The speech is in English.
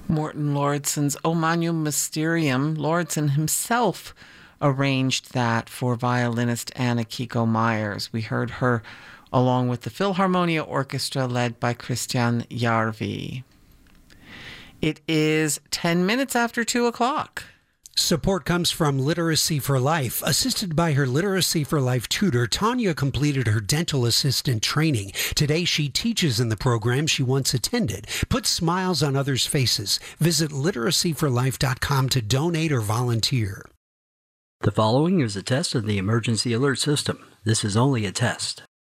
Morton Lauridsen's O Magnum Mysterium. Lauridsen himself arranged that for violinist Anna Kiko Myers. We heard her along with the Philharmonia Orchestra led by Christian Järvi. It is 10 minutes after 2 o'clock. Support comes from Literacy for Life. Assisted by her Literacy for Life tutor, Tanya completed her dental assistant training. Today, she teaches in the program she once attended. Put smiles on others' faces. Visit literacyforlife.com to donate or volunteer. The following is a test of the emergency alert system. This is only a test.